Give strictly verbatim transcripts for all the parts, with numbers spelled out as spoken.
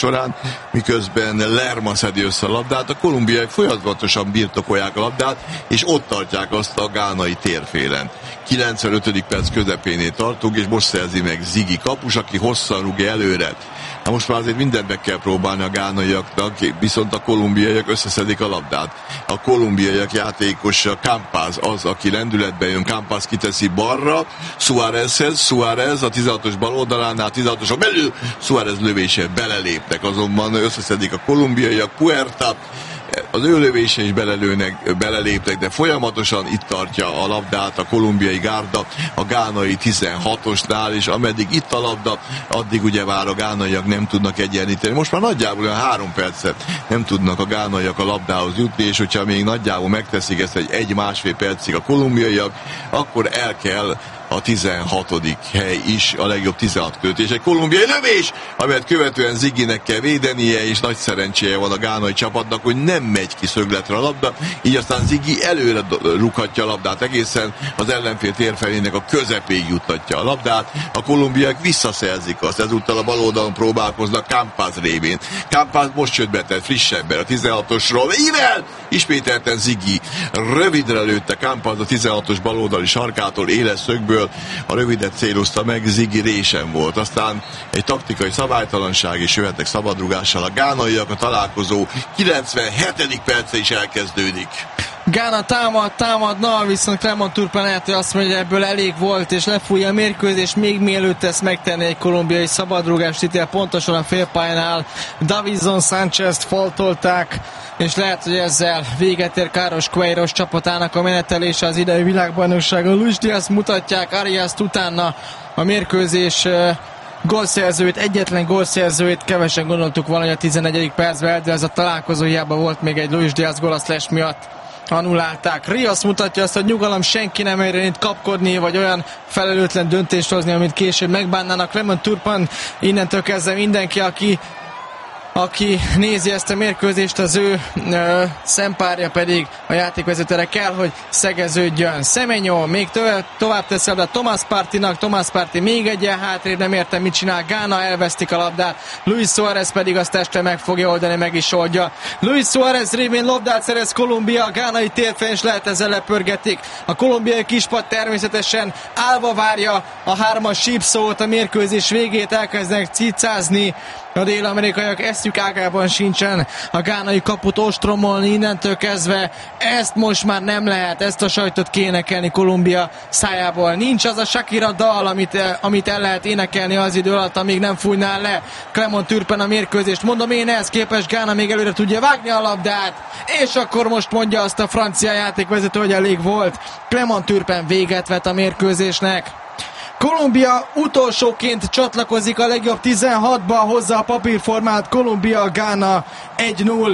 során, miközben Lerma szedi össze a labdát, a kolumbiaiak folyamatosan birtokolják a labdát, és ott tartják azt a gánai térfélen. kilencvenötödik perc közepénél tartunk, és most szerzi meg Ziggy kapus, aki hosszan rúgja előre. Na most már azért mindent meg kell próbálni a gánaiaknak, viszont a kolumbiaiak összeszedik a labdát. A kolumbiaiak játékosa Campaz az, aki lendületben jön, Campaz kiteszi balra, Suárezhez, Suárez a tizenhatos bal oldalánál, tizenhatoson belül, Suárez lövése belelépnek, azonban összeszedik a kolumbiaiak, Puerta, az ő lövése is belelőnek, beleléptek, de folyamatosan itt tartja a labdát a kolumbiai gárda a gánai tizenhatosnál, és ameddig itt a labda, addig ugye már a gánaiak nem tudnak egyenlíteni. Most már nagyjából olyan három percet nem tudnak a gánaiak a labdához jutni, és hogyha még nagyjából megteszik ezt egy egy-másfél percig a kolumbiaiak, akkor el kell a tizenhatodik hely is, a legjobb tizenhat között, és egy kolumbiai lövés, amelyet követően Ziggynek kell védenie, és nagy szerencséje van a gánai csapatnak, hogy nem megy ki szögletre a labda, így aztán Ziggy előre rúghatja a labdát egészen, az ellenfél térfelének a közepéig juttatja a labdát, a kolumbiák visszaszerzik azt, ezúttal a bal oldalon próbálkoznak Campaz révén. Campaz most jött be, tehát friss ember a tizenhatosról, ível! Ismételten Ziggy rövidre lőtte Campaz a tizenhatos baloldali sarkától, éles szögből, a rövidet célozta meg, Ziggy résen volt. Aztán egy taktikai szabálytalanság, és jöhetnek szabadrugással a gánaiak, a találkozó kilencvenhetedik perce is elkezdődik. Gána támad, támadna, viszont Clement Turpin lehet, hogy azt mondja, ebből elég volt, és lefújja a mérkőzés, még mielőtt ezt megtenni egy kolumbiai szabadrúgást, itt pontosan a félpályánál Davison Sánchez-t faltolták, és lehet, hogy ezzel véget ér Carlos Queiroz csapatának a menetelése az idei világbajnokságon. Luis Diaz mutatják, Ariast utána a mérkőzés gólszerzőt, egyetlen gólszerzőt, kevesen gondoltuk volna, hogy a tizennegyedik percben, de ez a találkozó, hiába volt még egy Luis Diaz gól, a slash miatt anulálták. Rios mutatja azt, hogy nyugalom, senki nem ér itt kapkodni, vagy olyan felelőtlen döntést hozni, amit később megbánnának. Clement Turpin, innentől kezdve mindenki, aki aki nézi ezt a mérkőzést, az ő ö, szempárja pedig a játékvezetőre kell, hogy szegeződjön. Semenyo még tö- tovább teszi a labdát Thomas Parteynak, Thomas Partey még egyen hátrébb, nem értem mit csinál, Gána elvesztik a labdát, Luis Suárez pedig azt testre meg fogja oldani, meg is oldja. Luis Suárez révén labdát szerez Kolumbia, a gánai térfén, és lehet ezzel lepörgetik. A kolumbiai kispad természetesen állva várja a hármas sípszót, a mérkőzés végét, elkezdenek cicázni. A dél-amerikaiak eszük ágában sincsen a gánai kaput ostromolni, innentől kezdve ezt most már nem lehet, ezt a sajtot kénekelni Kolumbia szájából. Nincs az a Shakira dal, amit, amit el lehet énekelni az idő alatt, amíg nem fújná le Clement Turpin a mérkőzést. Mondom én, ehhez képest Gána még előre tudja vágni a labdát, és akkor most mondja azt a francia játékvezető, hogy elég volt. Clement Turpin véget vet a mérkőzésnek. Kolumbia utolsóként csatlakozik a legjobb tizenhatba, hozza a papírformát Kolumbia, Gána egy null.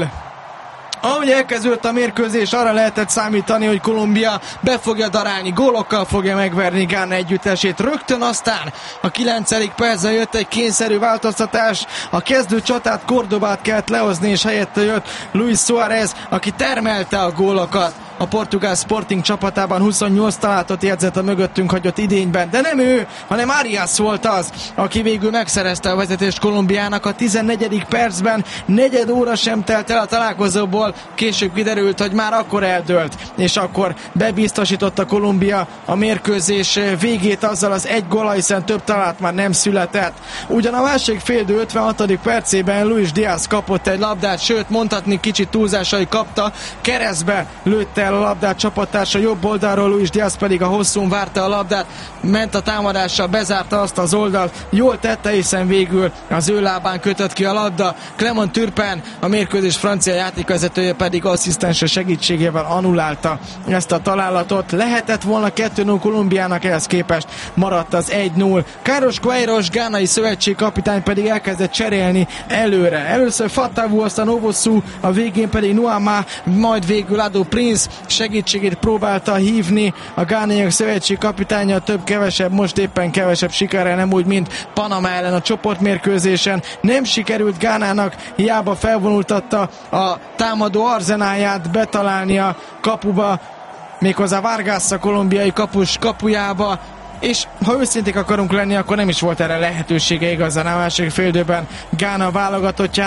Ahogy elkezdődött a mérkőzés, arra lehetett számítani, hogy Kolumbia be fogja darálni, gólokkal fogja megverni Gána együttesét. Rögtön aztán a kilencedik percben jött egy kényszerű változtatás, a kezdő csatát, Cordobát kellett lehozni, és helyette jött Luis Suárez, aki termelte a gólokat. A portugál Sporting csapatában huszonnyolc találatot jegyzett a mögöttünk hagyott idényben, de nem ő, hanem Arias volt az, aki végül megszerezte a vezetést Kolumbiának a tizennegyedik percben. Negyed óra sem telt el a találkozóból, később kiderült, hogy már akkor eldőlt, és akkor bebiztosította Kolumbia a mérkőzés végét azzal az egy góllal, hiszen több találat már nem született. Ugyan a másik félidő ötvenhatodik percében Luis Diaz kapott egy labdát, sőt mondhatni kicsit túlzásai kapta, keresztbe lőtte a labdát csapattársa jobb oldalról, Luis Diaz pedig a hosszún várta a labdát, ment a támadással, bezárta azt az oldalt, jól tette, hiszen végül az ő lábán kötött ki a labda. Clement Turpin, a mérkőzés francia játékvezetője pedig asszisztense segítségével annulálta ezt a találatot. Lehetett volna kettő null Kolumbiának, ehhez képest maradt az egy null. Carlos Queiroz, gánai szövetségkapitány pedig elkezdett cserélni előre. Először Fatawu, aztán Owosu, a végén pedig Nuama, majd végül Ado Prince segítségét próbálta hívni a gánaiak szövetségkapitánya, több-kevesebb, most éppen kevesebb sikerrel, nem úgy, mint Panama ellen a csoportmérkőzésen. Nem sikerült Gánának, hiába felvonultatta a támadó arzenáját betalálni a kapuba, méghozzá Vargas a kolumbiai kapus kapujába. és ha őszinték akarunk lenni, akkor nem is volt erre lehetősége igazán a második fél időben Gána válogatottjának.